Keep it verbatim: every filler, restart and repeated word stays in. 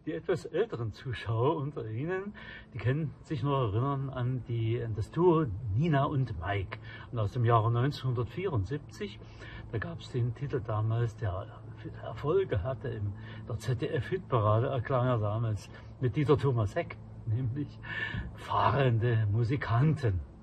Die etwas älteren Zuschauer unter Ihnen, die können sich noch erinnern an, die, an das Duo Nina und Mike. Und aus dem Jahre neunzehnhundertvierundsiebzig, da gab es den Titel damals, der Erfolge hatte in der Z D F-Hitparade, erklang er damals mit Dieter Thomas Heck, nämlich Fahrende Musikanten.